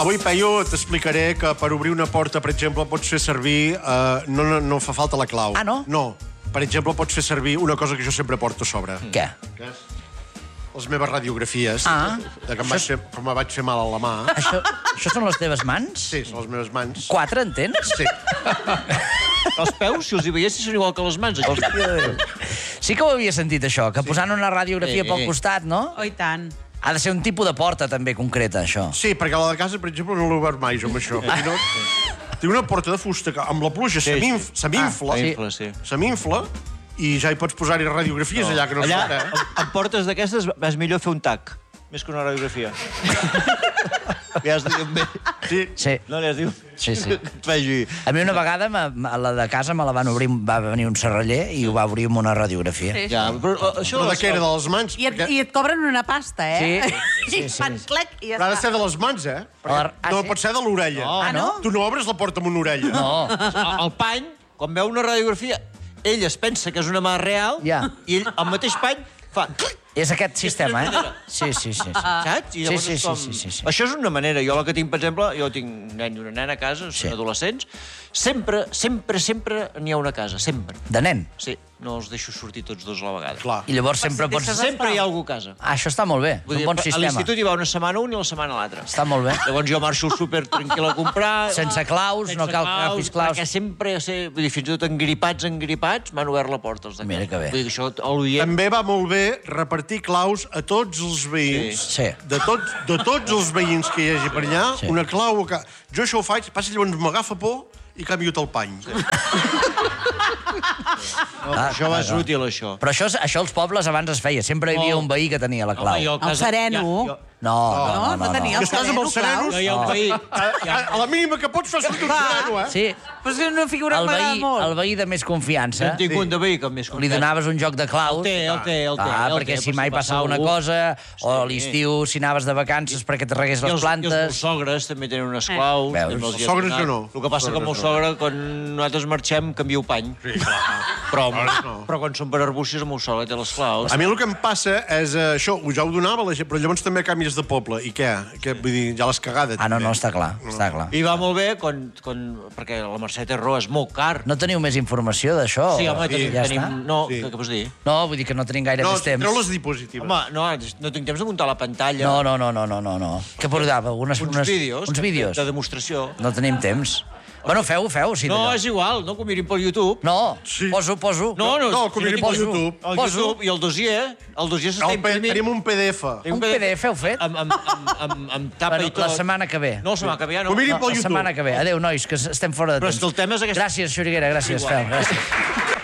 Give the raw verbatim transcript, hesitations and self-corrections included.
Avui, Peyu, t'explicaré que per obrir una porta, per exemple, pots fer servir... Uh, no, no, no fa falta la clau. Ah, no? No. Per exemple, pots fer servir una cosa que jo sempre porto a sobre. Què? Les meves radiografies. Ah. De que em vaig fer, com me vaig fer mal a la mà. Això, això són les teves mans? Sí, són les meves mans. Quatre, entens? Sí. Els peus, si els hi veiessis, són igual que les mans. Sí que ho havia sentit, això, que posant una radiografia Sí. pel costat, no? Oh, i tant. Ha de ser un tipus de porta, també, concreta, això. Sí, perquè la de casa, per exemple, no l'he obert mai, jo, amb això. I no... Tinc una porta de fusta que amb la pluja se m'infla, se m'infla, S'infla, sí. se m'infla, i ja hi pots posar-hi radiografies allà, que no Allà, surt, eh? amb, amb portes d'aquestes, és millor fer un tac, més que una radiografia. Ja has de dir bé. Sí. Sí. No li has dit... Sí, sí. Que et faci... A mi una vegada, a la de casa, me la van obrir, va venir un serraller i ho va obrir amb una radiografia. Sí. Ja, però uh, això... Però de què era, de les mans? I et, I et cobren una pasta, eh? Sí. Sí, I sí, fan sí. clec i ja Però ha de està. ser de les mans, eh? Perquè Ah, no sí? pot ser de l'orella. Ah, no? Tu no obres la porta amb una orella. No. El pany, quan veu una radiografia, ell es pensa que és una mà real Ja. i ell, al mateix pany, fa... És aquest sistema, eh? Sí, sí, sí. sí. Saps? I Sí, llavors sí, és com... sí, sí, sí. Això és una manera. Jo la que tinc, per exemple, jo tinc un nen i una nena a casa, són Sí. adolescents, sempre, sempre, sempre n'hi ha una a casa, sempre. De nen. Sí, no els deixo sortir tots dos a la vegada. Clar. I llavors sempre si pots... deixes- Sempre hi ha algú a casa. Ah, això està molt bé. Vull Un dir, bon a sistema. l'institut hi va una setmana un i la setmana l'altra. Està molt bé. Llavors jo marxo super tranquil a comprar... Sense claus, no cal que agafis claus. Perquè sempre, sé, vull dir, fins i tot engripats, engripats, m'han obert la porta els de casa. Mira que bé. Vull dir que això el veiem... També va molt bé repartir claus a tots els veïns. Sí. De, tot, de tots els veïns que hi hagi per allà, Sí. una clau... Que... Jo això ho faig, passa llavors m'agafa por i canvio el pany. Sí. No, ah, això va ser útil, això. Però això, això als pobles abans es feia. Sempre hi havia un veí que tenia la clau. Home, jo a El casa- sereno. Ja, jo, No, no, no. No, no tenia I el estàs amb sereno, els serenos? jo Claus. hi ha un veí... A, a, a la mínima que pots fer sortir un Clar. sereno, eh? Sí, Però és una figura el que m'agrada veí, molt. el veí de més confiança. Hem tingut un de veí que més Li donaves un joc de claus. El té, el té, el té. Ah, el perquè té, si per mai passa passa alguna algú. cosa, o a Sí. l'estiu, si anaves de vacances perquè te regués I les els, I els meus plantes... sogres també tenen unes claus. Veus? també els hi Els he sogres donat. jo no. El que passa que el meu sogre, quan nosaltres marxem, canvio pany. Sí, clar. Però, no. però quan són per arbúcies, el meu sogre té les claus. A mi el que em passa és eh, això, ja ho donava la gent, però llavors també canvies de poble. I què? què vull dir, ja l'has cagada. Ah, no, també. no, està clar, està clar. I va molt bé, quan, quan, perquè la Mercè Terró és molt car. No teniu més informació d'això? Sí, home, tenim... ja tenim està? no, Sí. què, què vols dir? No, vull dir que no tenim gaire No, més temps. treu les diapositives. Home, no, no tinc temps de muntar la pantalla. No, no, no, no, no, no, no. Què portava? Unes, Uns unes, vídeos. Uns de- vídeos? De demostració. No tenim temps. Bueno, feu-ho, feu-ho, sí. No, d'allò. és igual, no que ho mirin pel YouTube. No, Sí. poso, poso. No, no, No, que ho mirin sí, pel poso. YouTube. El Poso. YouTube i el dossier. El dossier s'està No, pe- imprimint. tenim un P D F. Tenim Un P D F heu fet? Amb, amb, amb, amb, amb tapa Bueno, i tot. la setmana que ve. No, la setmana que ve ja no. Ho mirin No, pel la YouTube. setmana que ve. Adéu, nois, que estem fora de Però temps. és que el tema és aquest- Gràcies, Xuriguera, gràcies, Igual. Fel, gràcies.